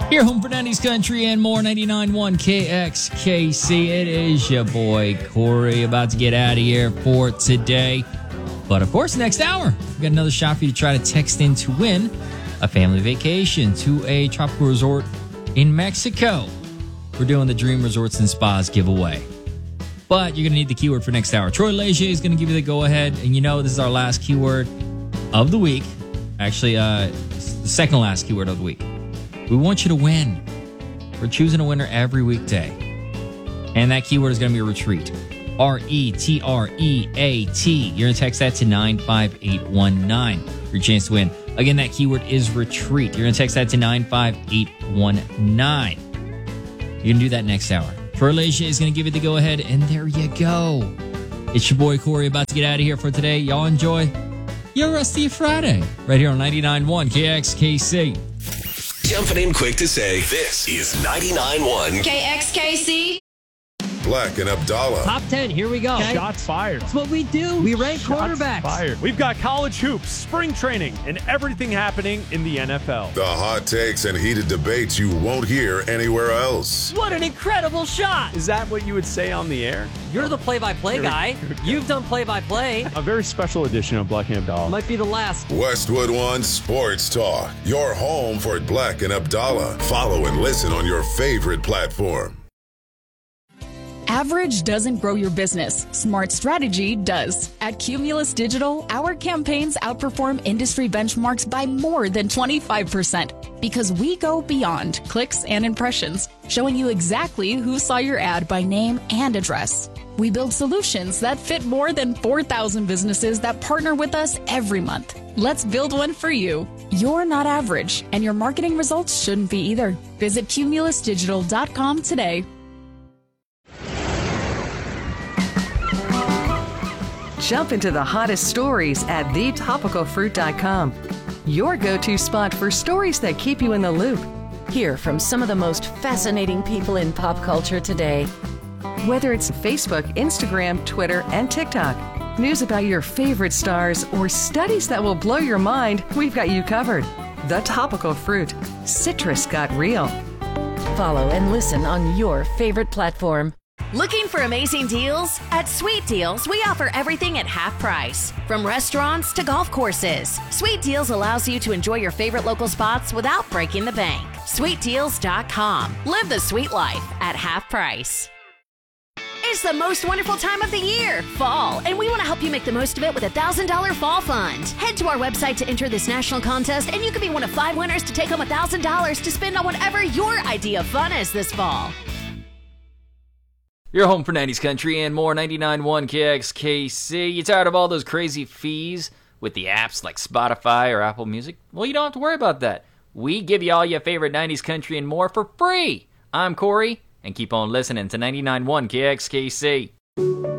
Your home for 90s country and more, 99.1 KXKC. It is your boy, Corey, about to get out of here for today. But, of course, next hour, we've got another shot for you to try to text in to win a family vacation to a tropical resort in Mexico. We're doing the Dream Resorts and Spas giveaway. But you're going to need the keyword for next hour. Troy Leger is going to give you the go-ahead. And you know this is our last keyword of the week. Actually, the second last keyword of the week. We want you to win. We're choosing a winner every weekday. And that keyword is going to be retreat. RETREAT. You're going to text that to 95819 for your chance to win. Again, that keyword is retreat. You're going to text that to 95819. You can do that next hour. Troy Leger is going to give you the go-ahead, and there you go. It's your boy Corey about to get out of here for today. Y'all enjoy your rest of your Friday right here on 99.1 KXKC. Jumping in quick to say, this is 99.1 KXKC. Black and Abdallah. Top 10, here we go. Okay. Shots fired. That's what we do. We rank quarterbacks. Fired. We've got college hoops, spring training, and everything happening in the NFL. The hot takes and heated debates you won't hear anywhere else. What an incredible shot. Is that what you would say on the air? You're the play-by-play guy. You've done play-by-play. A very special edition of Black and Abdallah. Might be the last. Westwood One Sports Talk. Your home for Black and Abdallah. Follow and listen on your favorite platform. Average doesn't grow your business. Smart strategy does. At Cumulus Digital, our campaigns outperform industry benchmarks by more than 25% because we go beyond clicks and impressions, showing you exactly who saw your ad by name and address. We build solutions that fit more than 4,000 businesses that partner with us every month. Let's build one for you. You're not average, and your marketing results shouldn't be either. Visit cumulusdigital.com today. Jump into the hottest stories at thetopicalfruit.com. Your go-to spot for stories that keep you in the loop. Hear from some of the most fascinating people in pop culture today. Whether it's Facebook, Instagram, Twitter, and TikTok, news about your favorite stars, or studies that will blow your mind, we've got you covered. The Topical Fruit. Citrus got real. Follow and listen on your favorite platform. Looking for amazing deals? At Sweet Deals, we offer everything at half price. From restaurants to golf courses, Sweet Deals allows you to enjoy your favorite local spots without breaking the bank. SweetDeals.com. Live the sweet life at half price. It's the most wonderful time of the year, fall, and we want to help you make the most of it with a $1,000 fall fund. Head to our website to enter this national contest, and you could be one of 5 winners to take home $1,000 to spend on whatever your idea of fun is this fall. Your home for 90s country and more, 99.1 KXKC. You tired of all those crazy fees with the apps like Spotify or Apple Music? Well, you don't have to worry about that. We give you all your favorite 90s country and more for free. I'm Corey, and keep on listening to 99.1 KXKC.